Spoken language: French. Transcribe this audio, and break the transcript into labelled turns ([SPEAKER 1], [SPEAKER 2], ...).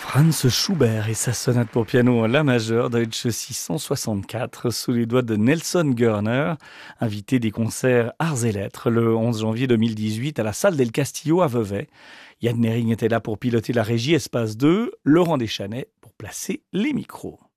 [SPEAKER 1] Franz Schubert et sa sonate pour piano en la majeure Deutsche 664 sous les doigts de Nelson Görner, invité des concerts Arts et Lettres le 11 janvier 2018 à la salle del Castillo à Vevey. Yann Nering était là pour piloter la régie Espace 2, Laurent Deschanais pour placer les micros.